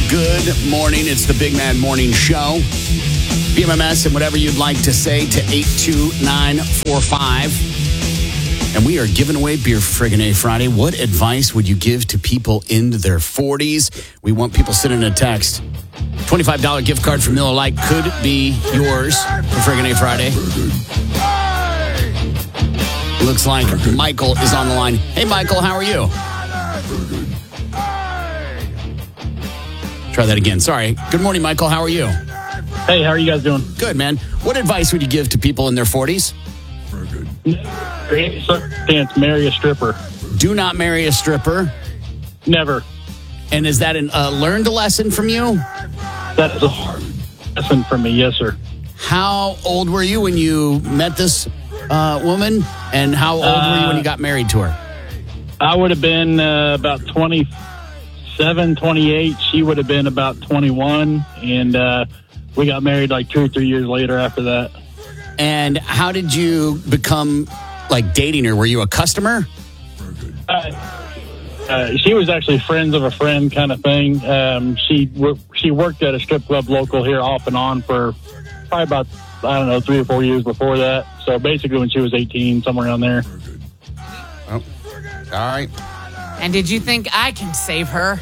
Good morning. It's the Big Man Morning Show. BMMS and whatever you'd like to say to 82945. And we are giving away Beer Friggin' A Friday. What advice would you give to people in their 40s? We want people sending a text. $25 gift card from Miller Lite could be yours for Friggin' A Friday. Looks like Michael is on the line. Hey, Michael, how are you? Try that again. Sorry. Good morning, Michael. How are you? Hey, how are you guys doing? Good, man. What advice would you give to people in their 40s? Can't marry a stripper. Do not marry a stripper. Never. And is that a learned lesson from you? That is a hard lesson for me, yes, sir. How old were you when you met this woman? And how old were you when you got married to her? I would have been about 27, 28. She would have been about 21. And we got married like 2 or 3 years later after that. And how did you become, like, dating her? Were you a customer? She was actually friends of a friend kind of thing. She worked at a strip club local here off and on for probably about, 3 or 4 years before that. So basically when she was 18, somewhere around there. Oh, all right. And did you think I can save her?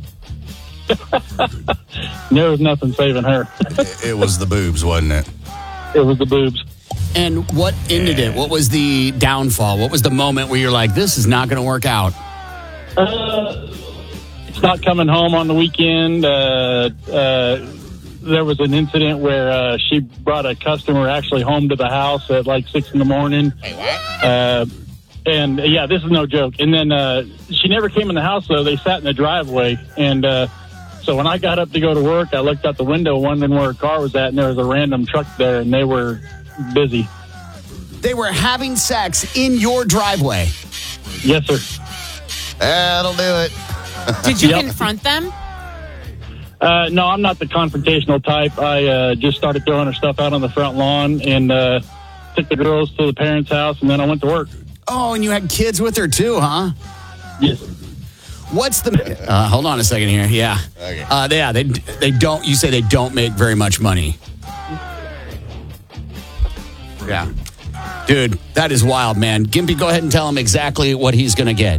There was nothing saving her. It was the boobs, wasn't it? It was the boobs. And what ended it? What was the downfall? What was the moment where you're like, this is not going to work out? It's not coming home on the weekend. There was an incident where she brought a customer actually home to the house at like 6 in the morning. Hey, what? And yeah, this is no joke. And then she never came in the house, though. They sat in the driveway. And so when I got up to go to work, I looked out the window wondering where her car was at, and there was a random truck there, and they were busy. They were having sex in your driveway. Yes, sir. That'll do it. Did you Yep. confront them? No, I'm not the confrontational type. I just started throwing her stuff out on the front lawn and took the girls to the parents' house, and then I went to work. Oh, and you had kids with her too, huh? Yes. What's the... hold on a second here. Yeah. Okay. Yeah, they don't... You say they don't make very much money. Yeah. Dude, that is wild, man. Gimpy, go ahead and tell him exactly what he's going to get.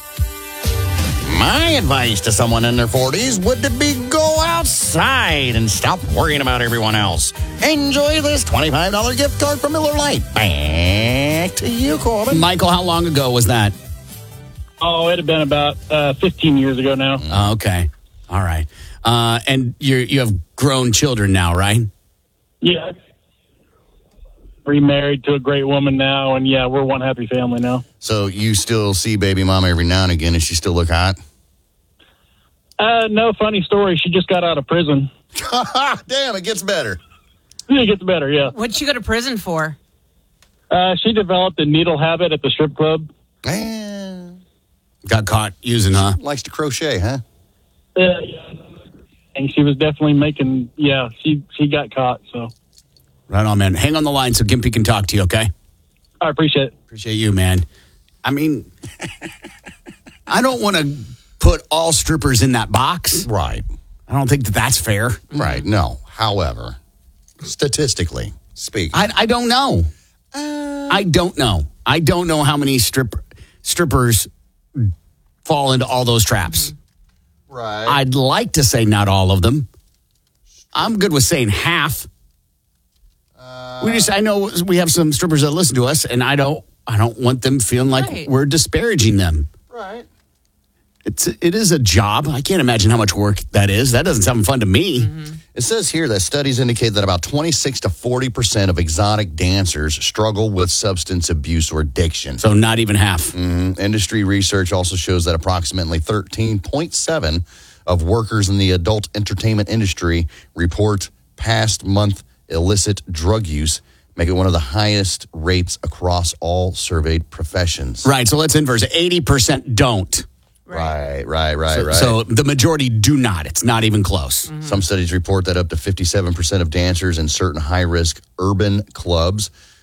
My advice to someone in their 40s would be go outside and stop worrying about everyone else. Enjoy this $25 gift card from Miller Lite. Back to you, Corbin. Michael, how long ago was that? Oh, it had been about 15 years ago now. Okay. All right. And you have grown children now, right? Yeah. Remarried to a great woman now, and yeah, we're one happy family now. So you still see baby mama every now and again. Does she still look hot? No, funny story. She just got out of prison. Damn, it gets better. It gets better, yeah. What'd she go to prison for? She developed a needle habit at the strip club. Got caught using, huh? Likes to crochet, huh? And she was definitely making, she got caught, so. Right on, man. Hang on the line so Gimpy can talk to you, okay? I appreciate it. Appreciate you, man. I mean, I don't want to put all strippers in that box. Right. I don't think that's fair. Right, no. However, statistically speaking. I don't know. I don't know. I don't know how many strippers fall into all those traps. Right. I'd like to say not all of them. I'm good with saying half. I know we have some strippers that listen to us, and I don't want them feeling like we're disparaging them. Right. It is a job. I can't imagine how much work that is. That doesn't sound fun to me. Mm-hmm. It says here that studies indicate that about 26 to 40% of exotic dancers struggle with substance abuse or addiction. So not even half. Industry research also shows that approximately 13.7 of workers in the adult entertainment industry report past month illicit drug use, make it one of the highest rates across all surveyed professions. Right, so let's inverse it. 80% don't. Right. So the majority do not. It's not even close. Mm-hmm. Some studies report that up to 57% of dancers in certain high-risk urban clubs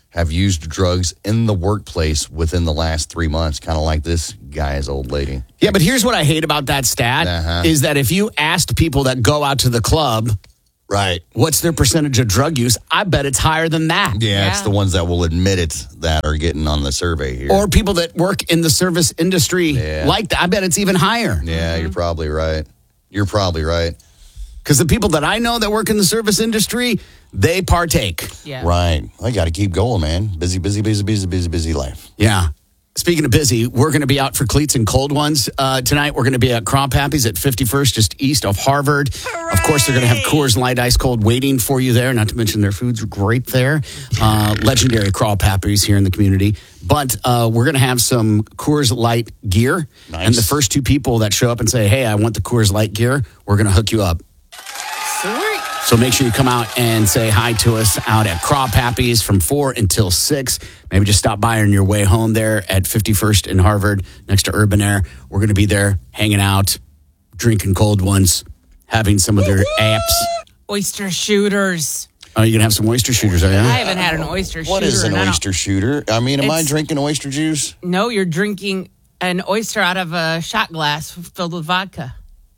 have used drugs in the workplace within the last 3 months, kind of like this guy's old lady. Yeah, but here's what I hate about that stat is that if you asked people that go out to the club, right, what's their percentage of drug use, I bet it's higher than that. Yeah, it's the ones that will admit it that are getting on the survey here. Or people that work in the service industry like that. I bet it's even higher. Yeah, you're probably right. You're probably right. Because the people that I know that work in the service industry, they partake. Yeah. Right. I got to keep going, man. Busy life. Yeah. Speaking of busy, we're going to be out for cleats and cold ones tonight. We're going to be at Crop Happy's at 51st, just east of Harvard. Hooray! Of course, they're going to have Coors Light Ice Cold waiting for you there. Not to mention their food's great there. Legendary Crop Happy's here in the community. But we're going to have some Coors Light gear. Nice. And the first two people that show up and say, hey, I want the Coors Light gear, we're going to hook you up. Sweet. So make sure you come out and say hi to us out at Crop Happy's from 4 until 6. Maybe just stop by on your way home there at 51st in Harvard next to Urban Air. We're going to be there hanging out, drinking cold ones, having some of their apps. Oyster shooters. Oh, you're going to have some oyster shooters, are you? I haven't had an oyster shooter. What is an and I don't- oyster shooter? I mean, am I It's- drinking oyster juice? No, you're drinking an oyster out of a shot glass filled with vodka.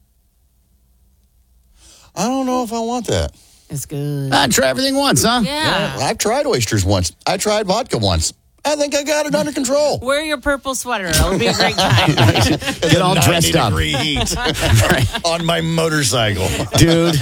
I don't know if I want that. It's good. Try everything once, huh? Yeah. I've tried oysters once. I tried vodka once. I think I got it under control. Wear your purple sweater. It'll be a great time. Get all dressed up. 90-degree heat on my motorcycle. Dude.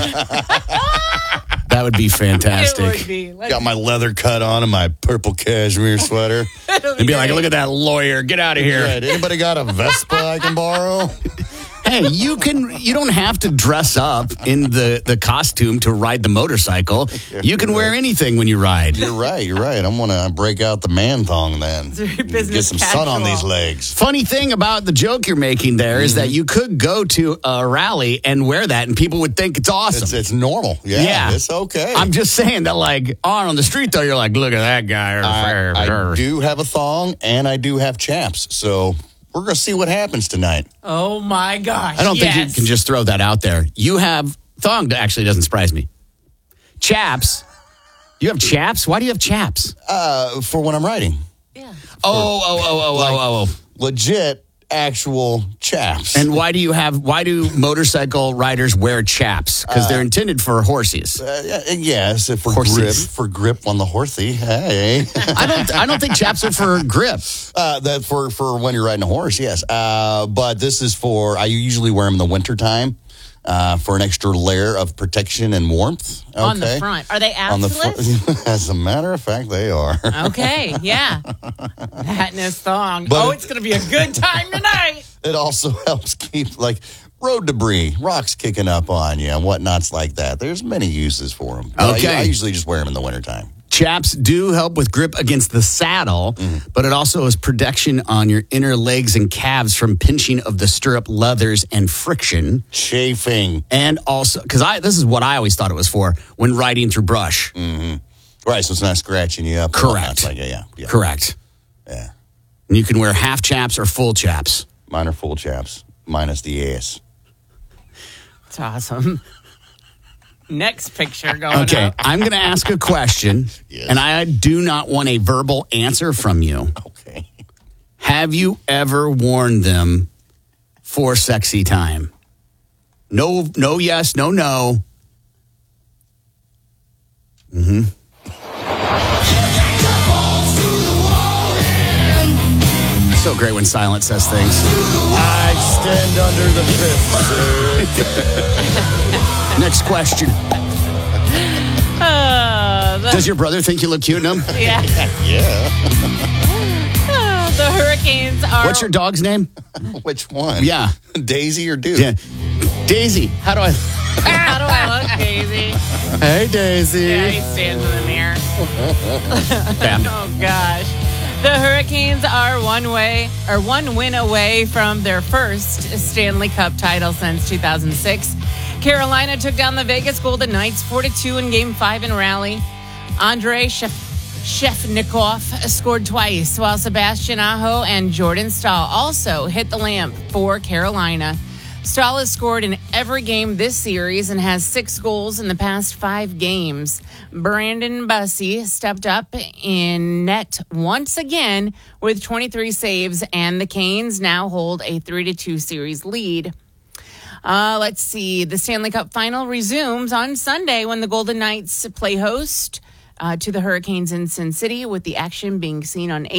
That would be It fantastic. would be. Got my leather cut on and my purple cashmere sweater. And be like, look at that lawyer. Get out of here. Right. Anybody got a Vespa I can borrow? Hey, you don't have to dress up in the costume to ride the motorcycle. You can wear anything when you ride. You're right. I'm going to break out the man thong then. very business Get some sun on casual. these legs. Funny thing about the joke you're making there is that you could go to a rally and wear that and people would think it's awesome. It's normal. Yeah, it's okay. I'm just saying that, like, on the street, though, you're like, look at that guy. I do have a thong and I do have chaps. So we're going to see what happens tonight. Oh, my gosh. I don't think you yes. can just throw that out there. You have thong actually doesn't surprise me. Chaps. You have chaps? Why do you have chaps? For when I'm riding. Yeah. Oh. Legit, actual chaps. And why do motorcycle riders wear chaps? Because they're intended for horses. Yes, for Horses. grip on the horsey. Hey. I don't think chaps are for grip. That for when you're riding a horse, yes. But this is I usually wear them in the wintertime for an extra layer of protection and warmth. Okay? On the front. Are they On the assless? front. As a matter of fact, they are. Okay, yeah. That and his thong. But it's going to be a good time tonight. It also helps keep, like, road debris, rocks kicking up on you and whatnots like that. There's many uses for them. Okay. I usually just wear them in the wintertime. Chaps do help with grip against the saddle, but it also is protection on your inner legs and calves from pinching of the stirrup leathers and friction. Chafing. And also, because this is what I always thought it was for when riding through brush. Right, so it's not scratching you up. Correct. Like, yeah. Correct. Yeah. And you can wear half chaps or full chaps. Mine are full chaps, minus the ass. It's awesome. Next picture going Okay, up. I'm going to ask a question, Yes. and I do not want a verbal answer from you. Okay. Have you ever worn them for sexy time? No, yes, no. So great when silence says things. I stand under the fifth. Next question. Does your brother think you look cute in them? Yeah. Yeah. The Hurricanes are. What's your dog's name? Which one? Yeah. Daisy or Duke? Yeah. Daisy. How do I... How do I look, Daisy? Hey, Daisy. Yeah, he stands in the mirror. Bam. Oh, gosh. The Hurricanes are one win away from their first Stanley Cup title since 2006. Carolina took down the Vegas Golden Knights 4-2 in Game 5 in Raleigh. Andrei Shevchenko scored twice, while Sebastian Aho and Jordan Staal also hit the lamp for Carolina. Stahl has scored in every game this series and has 6 goals in the past 5 games. Brandon Bussey stepped up in net once again with 23 saves, and the Canes now hold a 3-2 series lead. Let's see. The Stanley Cup Final resumes on Sunday when the Golden Knights play host to the Hurricanes in Sin City, with the action being seen on